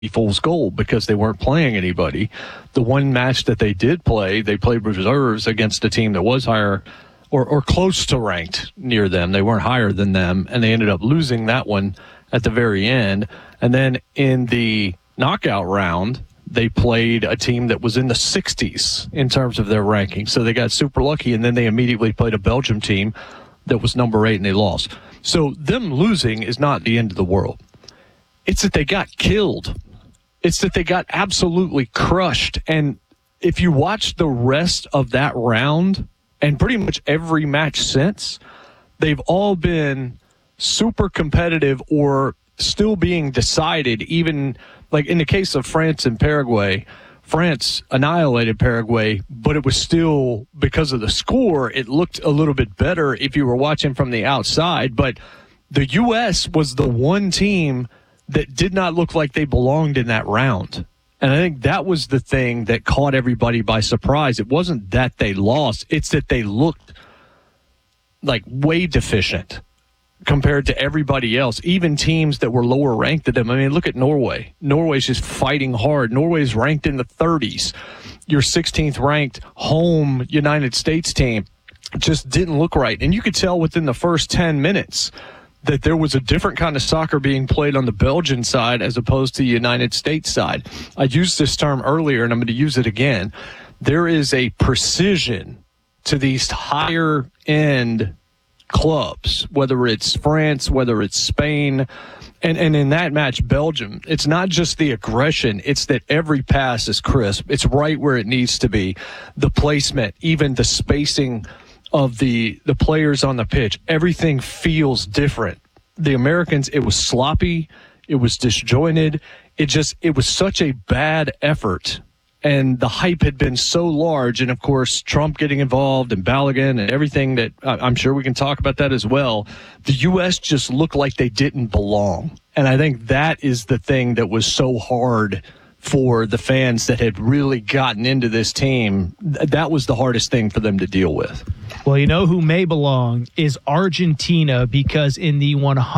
fool's gold because they weren't playing anybody. The one match that they did play, they played reserves against a team that was higher or close to ranked near them. They weren't higher than them, and they ended up losing that one at the very end. And then in the knockout round, they played a team that was in the 60s in terms of their ranking. So they got super lucky, and then they immediately played a Belgium team that was number 8, and they lost. So them losing is not the end of the world. It's that they got killed. It's that they got absolutely crushed. And if you watch the rest of that round and pretty much every match since, they've all been super competitive or still being decided. Even like in the case of France and Paraguay, France annihilated Paraguay, but it was still, because of the score, it looked a little bit better if you were watching from the outside. But the U.S. was the one team that did not look like they belonged in that round. And I think that was the thing that caught everybody by surprise. It wasn't that they lost. It's that they looked like way deficient compared to everybody else, even teams that were lower ranked than them. I mean, look at Norway. Norway's just fighting hard. Norway's ranked in the 30s. Your 16th ranked home United States team just didn't look right. And you could tell within the first 10 minutes that there was a different kind of soccer being played on the Belgian side as opposed to the United States side. I used this term earlier, and I'm going to use it again. There is a precision to these higher-end clubs, whether it's France, whether it's Spain, and in that match, Belgium. It's not just the aggression. It's that every pass is crisp. It's right where it needs to be. The placement, even the spacing of the players on the pitch, everything feels different. The Americans, it was sloppy, it was disjointed, it was such a bad effort, and the hype had been so large, and of course Trump getting involved and Balogun and everything that I'm sure we can talk about that as well. The U.S. just looked like they didn't belong, and I think that is the thing that was so hard for the fans that had really gotten into this team. That was the hardest thing for them to deal with. Well, you know who may belong is Argentina, because in the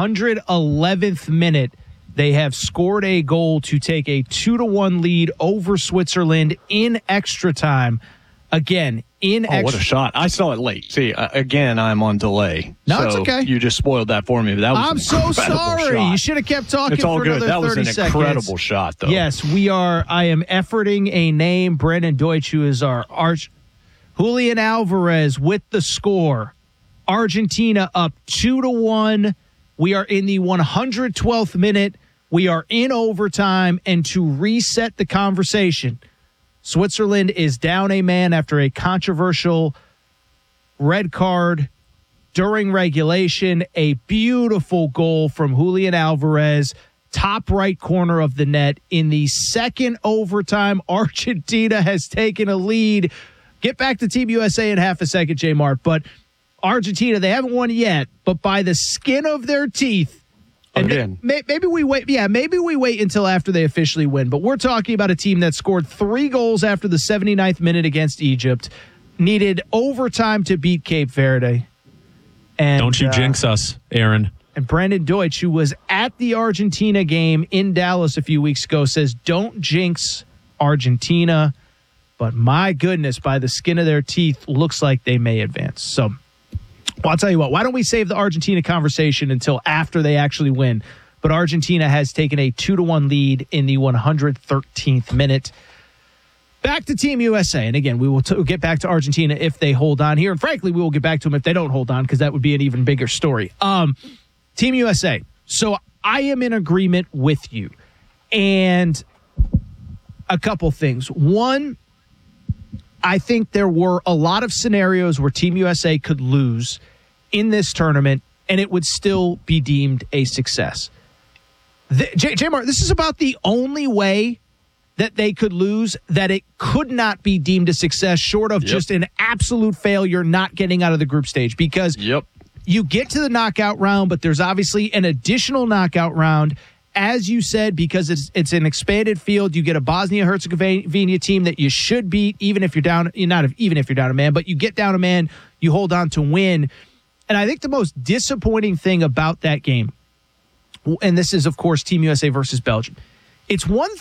111th minute, they have scored a goal to take a 2-1 lead over Switzerland in extra time. Again, what a shot. I saw it late. See, again, I'm on delay. No, so it's okay. You just spoiled that for me. That was I'm so sorry. Shot. You should have kept talking it's all for good. another That 30 was an seconds. Incredible shot, though. Yes, I am efforting a name. Brandon Deutsch, who is our Julian Alvarez with the score. Argentina up 2-1. We are in the 112th minute. We are in overtime, and to reset the conversation, Switzerland is down a man after a controversial red card during regulation. A beautiful goal from Julian Alvarez, top right corner of the net. In the second overtime, Argentina has taken a lead. Get back to Team USA in half a second, J-Mart. But Argentina, they haven't won yet, but by the skin of their teeth. And again, maybe we wait. Yeah, maybe we wait until after they officially win. But we're talking about a team that scored 3 goals after the 79th minute against Egypt, needed overtime to beat Cape Verde. And don't you jinx us, Aaron. And Brandon Deutsch, who was at the Argentina game in Dallas a few weeks ago, says, don't jinx Argentina. But my goodness, by the skin of their teeth, looks like they may advance. So, well, I'll tell you what, why don't we save the Argentina conversation until after they actually win? But Argentina has taken a 2-1 lead in the 113th minute. Back to Team USA. And again, we will get back to Argentina if they hold on here. And frankly, we will get back to them if they don't hold on, because that would be an even bigger story. Team USA. So I am in agreement with you. And a couple things. One, I think there were a lot of scenarios where Team USA could lose in this tournament, and it would still be deemed a success. J-Mart, this is about the only way that they could lose, that it could not be deemed a success short of just an absolute failure not getting out of the group stage. Because you get to the knockout round, but there's obviously an additional knockout round. As you said, because it's an expanded field, you get a Bosnia-Herzegovina team that you should beat, even if you're down. Even if you're down a man, but you get down a man, you hold on to win. And I think the most disappointing thing about that game, and this is of course Team USA versus Belgium, It's one